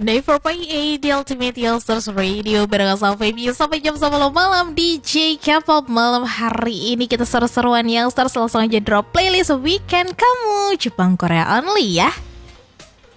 948 The Ultimate Youngsters Radio bareng sama Feby sampai jam 10 malam DJ K-pop. Malam hari ini kita seru-seruan Youngsters, langsung aja drop playlist Weekend kamu Jepang Korea only ya.